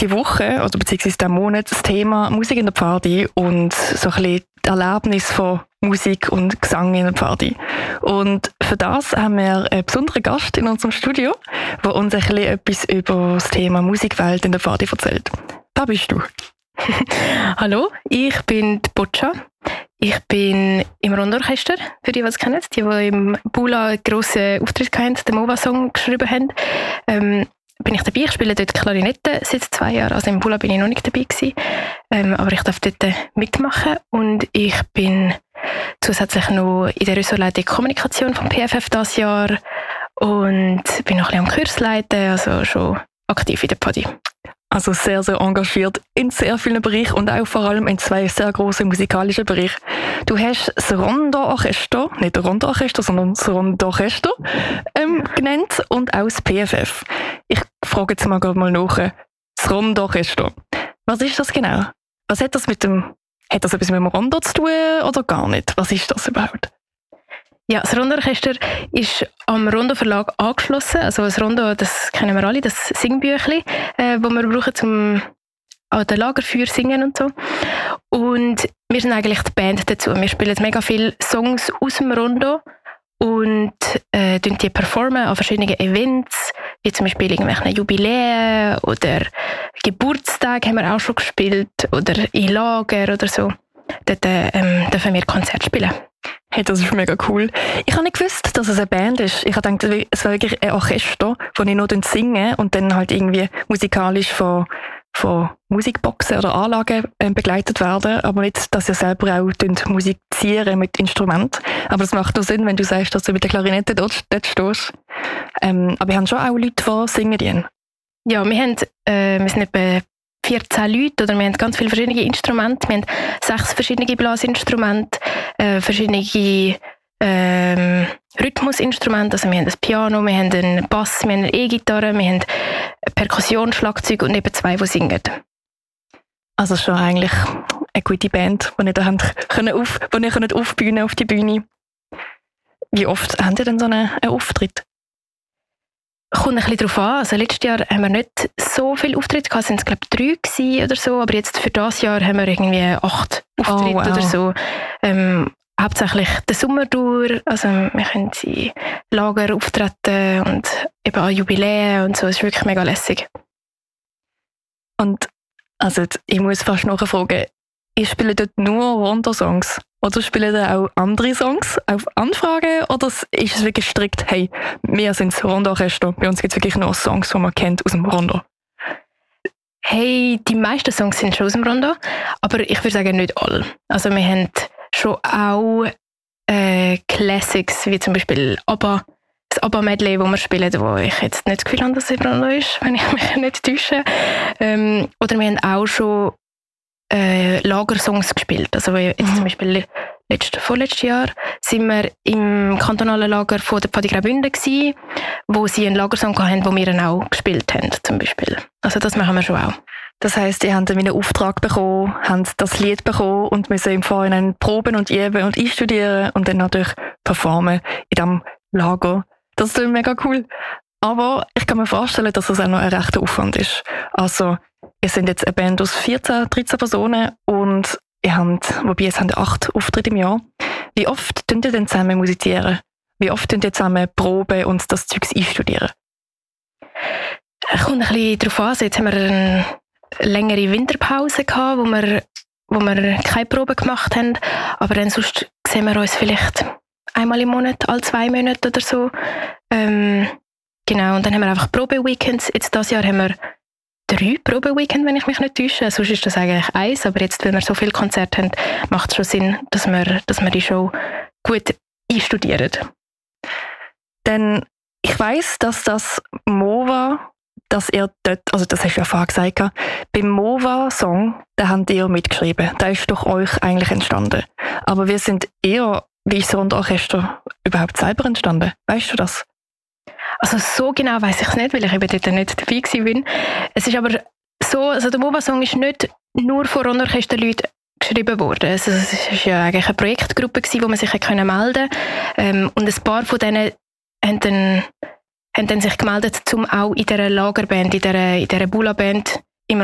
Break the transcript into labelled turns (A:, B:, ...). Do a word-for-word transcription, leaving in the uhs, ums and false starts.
A: die Woche oder beziehungsweise diesen Monat das Thema Musik in der Pfadi und so ein bisschen das Erlebnis von Musik und Gesang in der Pfadi. Und für das haben wir einen besonderen Gast in unserem Studio, der uns ein bisschen etwas über das Thema Musikwelt in der Pfadi erzählt. Wer bist du?
B: Hallo, ich bin die Boccia. Ich bin im Rondorchester, für die, die es kennen, die, die im Bula einen grossen Auftritt hatten, den Mova-Song geschrieben haben. Ähm, bin ich dabei, ich spiele dort Klarinette seit zwei Jahren, also im Bula bin ich noch nicht dabei gewesen, ähm, aber ich darf dort mitmachen und ich bin zusätzlich noch in der Ressortleitung Kommunikation vom P F F dieses Jahr und bin noch ein bisschen am Kurs leiten, also schon aktiv in der Pfadi.
A: Also sehr, sehr engagiert in sehr vielen Bereichen und auch vor allem in zwei sehr grossen musikalischen Bereichen. Du hast das Rondo-Orchester, nicht das Rondo-Orchester, sondern das Rondo-Orchester ähm, genannt und auch das P F F. Ich frage jetzt mal gerade mal nach. Das Rondo-Orchester. Was ist das genau? Was hat das mit dem, hat das etwas mit dem Rondo zu tun oder gar nicht? Was ist das überhaupt?
B: Ja, das Rondo-Orchester ist am Rondo-Verlag angeschlossen. Also das Rondo, das kennen wir alle, das Singbüchli, äh, das wir brauchen, um an den Lagerfeuer singen und so. Und wir sind eigentlich die Band dazu. Wir spielen mega viele Songs aus dem Rondo und äh, die performen an verschiedenen Events, wie zum Beispiel irgendwelche Jubiläen oder Geburtstage haben wir auch schon gespielt oder in Lager oder so. Dort ähm, dürfen wir Konzerte spielen.
A: Hey, das ist mega cool. Ich habe nicht gewusst, dass es eine Band ist. Ich habe gedacht, es wäre wirklich ein Orchester, wo ich nur singe und dann halt irgendwie musikalisch von, von Musikboxen oder Anlagen äh, begleitet werden, aber nicht, dass ihr selber auch musizieren mit Instrumenten. Aber das macht nur Sinn, wenn du sagst, dass du mit der Klarinette dort, dort stehst. Ähm, aber wir haben schon auch Leute, die singen. Die.
B: Ja, wir, haben, äh, wir sind etwa vierzehn Leute, oder wir haben ganz viele verschiedene Instrumente. Wir haben sechs verschiedene Blasinstrumente, äh, verschiedene ähm, Rhythmusinstrumente. Also wir haben ein Piano, wir haben einen Bass, wir haben eine E-Gitarre, wir haben Perkussion, Schlagzeug und eben zwei, die singen.
A: Also schon eigentlich eine gute Band, die ihr da habt können auf, die ihr könnt aufbauen auf die Bühne. Wie oft habt ihr denn so einen, einen Auftritt?
B: Kommt ein bisschen darauf an. Also letztes Jahr haben wir nicht so viele Auftritte gehabt, es waren glaube ich drei oder so, aber jetzt für dieses Jahr haben wir irgendwie acht Auftritte oh, wow. oder so. Ähm, hauptsächlich den Sommer durch, also wir können in Lager auftreten und eben an Jubiläen und so, es ist wirklich mega lässig.
A: Und also ich muss fast nachfragen, ihr spielt dort nur Rondo-Songs? Oder spielen da auch andere Songs auf Anfrage? Oder ist es wirklich strikt, hey, wir sind das Rondo-Orchester, bei uns gibt es wirklich nur Songs, die man kennt aus dem Rondo?
B: Hey, die meisten Songs sind schon aus dem Rondo, aber ich würde sagen, nicht alle. Also wir haben schon auch äh, Classics, wie zum Beispiel ABBA, das ABBA-Medley, das wir spielen, wo ich jetzt nicht das Gefühl habe, dass es im Rondo ist, wenn ich mich nicht täusche. Ähm, oder wir haben auch schon Äh, Lagersongs gespielt. Also jetzt mhm. zum Beispiel letzt, vorletztes Jahr sind wir im kantonalen Lager von der Pfadi Graubünden gsi, wo sie einen Lagersong hatten, den wir dann auch gespielt haben, zum Beispiel. Also das machen wir schon auch.
A: Das heisst, ihr habt einen Auftrag bekommen, habt das Lied bekommen und müssen im Vorhinein proben und üben und einstudieren und dann natürlich performen in diesem Lager. Das ist mega cool. Aber ich kann mir vorstellen, dass das auch noch ein rechter Aufwand ist. Also ihr seid jetzt eine Band aus vierzehn, dreizehn Personen und ihr habt, wobei es haben acht Auftritte im Jahr. Wie oft könnt ihr denn zusammen musizieren? Wie oft könnt ihr zusammen proben und das Zeugs einstudieren?
B: Es kommt ein bisschen darauf an. Also jetzt haben wir eine längere Winterpause gehabt, wo wir, wo wir keine Proben gemacht haben. Aber dann sonst sehen wir uns vielleicht einmal im Monat, alle zwei Monate oder so. Ähm, genau, und dann haben wir einfach Probe-Weekends. Jetzt dieses Jahr haben wir drei Probe-Weekend, wenn ich mich nicht täusche. Sonst ist das eigentlich eins, aber jetzt, wenn wir so viele Konzerte haben, macht es schon Sinn, dass wir, dass wir die Show gut einstudieren.
A: Denn ich weiss, dass das Mova, dass ihr dort, also das hast du ja vorher gesagt, beim Mova-Song, da habt ihr mitgeschrieben. Der ist durch euch eigentlich entstanden. Aber wir sind eher, wie ist das Rondo-Orchester überhaupt selber entstanden? Weißt du das?
B: Also so genau weiss ich es nicht, weil ich eben dort nicht dabei war. Es ist aber so, also der Mova-Song ist nicht nur von Rondo-Orchester-Leuten geschrieben worden. Also es war ja eigentlich eine Projektgruppe, wo man sich melden konnte. Ähm, und ein paar von denen haben dann, haben dann sich gemeldet, um auch in dieser Lagerband, in dieser, in dieser Bula-Band